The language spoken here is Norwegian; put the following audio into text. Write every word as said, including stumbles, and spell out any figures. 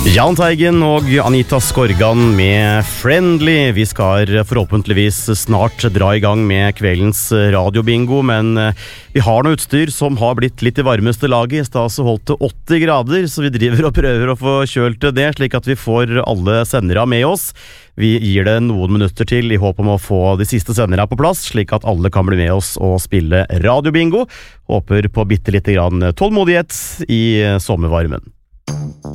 Jahn Teigen og Anita Skorgan med Friendly. Vi skal forhåpentligvis snart dra i gang med kveldens radiobingo, men vi har noe utstyr som har blitt litt i varmeste laget. I stedet så holdt det åtti grader, så vi driver og prøver å få kjølt det, slik at vi får alle sendere med oss. Vi gir det noen minutter til i håp om å få de siste sendere på plass, slik at alle kan bli med oss og spille radiobingo. Håper på bitte litt grann tålmodighet i sommervarmen.